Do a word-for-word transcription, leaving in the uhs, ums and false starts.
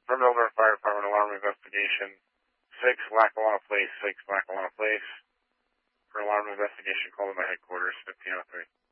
Vermillion Fire Department alarm investigation. six Lackawanna Place, six Lackawanna Place. For alarm investigation, call to my headquarters, fifteen oh three.